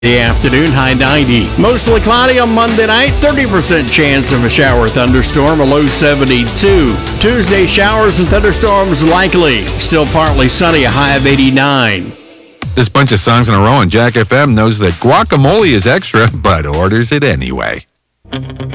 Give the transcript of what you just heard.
The afternoon, high 90. Mostly cloudy on Monday night, 30% chance of a shower thunderstorm, a low 72. Tuesday, showers and thunderstorms likely. Still partly sunny, a high of 89. This bunch of songs in a row on Jack FM knows that guacamole is extra, but orders it anyway.